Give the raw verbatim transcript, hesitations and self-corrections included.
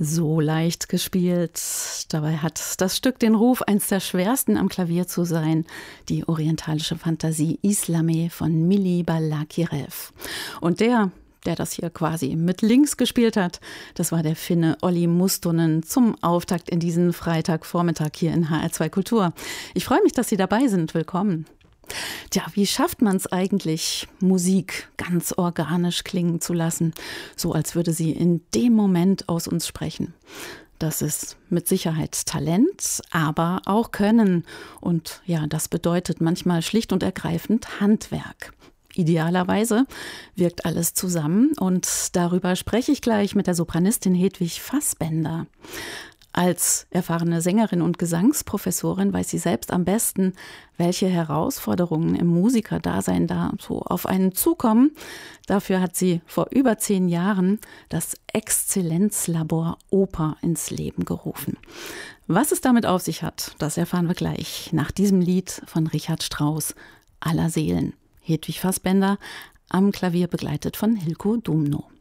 So leicht gespielt. Dabei hat das Stück den Ruf, eins der schwersten am Klavier zu sein. Die orientalische Fantasie Islameh von Mili Balakirev. Und der, der das hier quasi mit links gespielt hat, das war der Finne Olli Mustonen zum Auftakt in diesen Freitagvormittag hier in H R zwei Kultur. Ich freue mich, dass Sie dabei sind. Willkommen. Tja, wie schafft man es eigentlich, Musik ganz organisch klingen zu lassen, so als würde sie in dem Moment aus uns sprechen? Das ist mit Sicherheit Talent, aber auch Können. Und ja, das bedeutet manchmal schlicht und ergreifend Handwerk. Idealerweise wirkt alles zusammen und darüber spreche ich gleich mit der Sopranistin Hedwig Fassbender. Als erfahrene Sängerin und Gesangsprofessorin weiß sie selbst am besten, welche Herausforderungen im Musikerdasein da so auf einen zukommen. Dafür hat sie vor über zehn Jahren das Exzellenzlabor Oper ins Leben gerufen. Was es damit auf sich hat, das erfahren wir gleich nach diesem Lied von Richard Strauss, Aller Seelen. Hedwig Fassbender am Klavier begleitet von Hilko Dumno.